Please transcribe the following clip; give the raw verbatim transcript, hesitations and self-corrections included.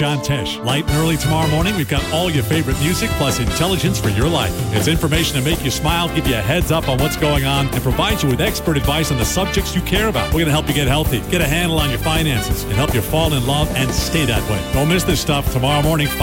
John Tesh. Light and early tomorrow morning, we've got all your favorite music plus intelligence for your life. It's information to make you smile, give you a heads up on what's going on, and provide you with expert advice on the subjects you care about. We're going to help you get healthy, get a handle on your finances, and help you fall in love and stay that way. Don't miss this stuff tomorrow morning.